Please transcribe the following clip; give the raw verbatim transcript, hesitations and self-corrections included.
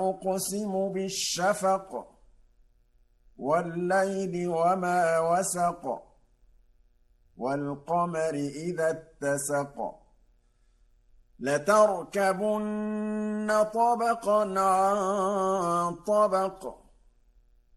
أقسم بالشفق والليل وما وسق والقمر إذا اتسق لتركبن طبقا عن طبق